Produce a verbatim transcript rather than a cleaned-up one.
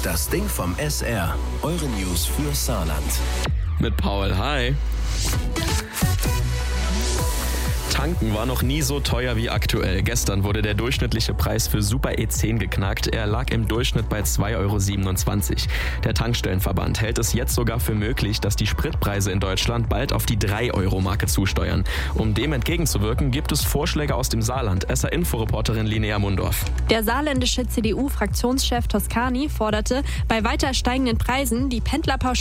Das Ding vom S R. Eure News für Saarland. Mit Paul, hi. Tanken war noch nie so teuer wie aktuell. Gestern wurde der durchschnittliche Preis für Super E zehn geknackt. Er lag im Durchschnitt bei zwei Euro siebenundzwanzig. Der Tankstellenverband hält es jetzt sogar für möglich, dass die Spritpreise in Deutschland bald auf die drei Euro Marke zusteuern. Um dem entgegenzuwirken, gibt es Vorschläge aus dem Saarland. S R-Info-Reporterin Linnea Mundorf. Der saarländische C D U-Fraktionschef Toscani forderte, bei weiter steigenden Preisen die Pendlerpauschale